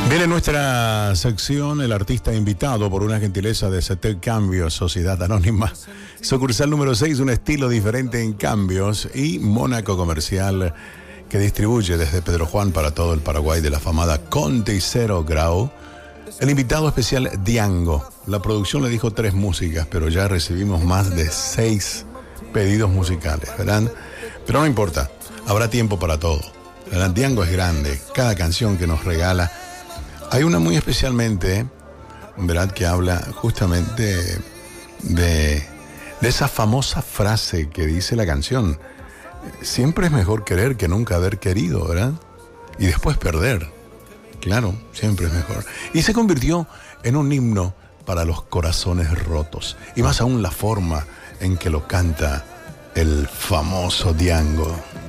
Bien, en nuestra sección, el artista invitado por una gentileza de CT Cambios, Sociedad Anónima, sucursal número 6, un estilo diferente en cambios, y Mónaco Comercial, que distribuye desde Pedro Juan para todo el Paraguay de la afamada Conte y Zero Grau. El invitado especial, Diango. La producción le dijo 3 músicas, pero ya recibimos más de 6 pedidos musicales, ¿verdad? Pero no importa, habrá tiempo para todo. ¿Verdad? Diango es grande, cada canción que nos regala. Hay una muy especialmente, ¿verdad?, que habla justamente de esa famosa frase que dice la canción: siempre es mejor querer que nunca haber querido, ¿verdad? Y después perder. Claro, siempre es mejor. Y se convirtió en un himno para los corazones rotos. Y más aún la forma en que lo canta el famoso Diango.